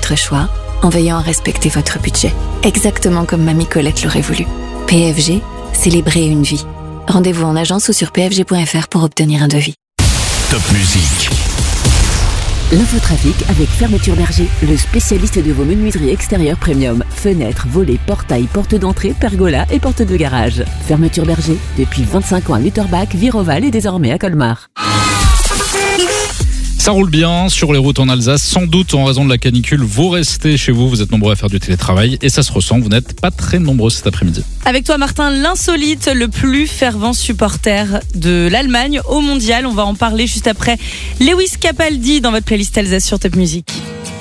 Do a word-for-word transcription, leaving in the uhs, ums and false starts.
votre choix en veillant à respecter votre budget. Exactement comme Mamie Colette l'aurait voulu. P F G, célébrer une vie. Rendez-vous en agence ou sur p f g point f r pour obtenir un devis. Top musique. L'infotrafic avec Fermeture Berger, le spécialiste de vos menuiseries extérieures premium. Fenêtres, volets, portails, portes d'entrée, pergolas et portes de garage. Fermeture Berger, depuis vingt-cinq ans à Lutterbach, Viroval et désormais à Colmar. Ça roule bien sur les routes en Alsace, sans doute en raison de la canicule. Vous restez chez vous, vous êtes nombreux à faire du télétravail et ça se ressent, vous n'êtes pas très nombreux cet après-midi. Avec toi Martin, l'insolite, le plus fervent supporter de l'Allemagne au mondial. On va en parler juste après Lewis Capaldi dans votre playlist Alsace sur Top Music.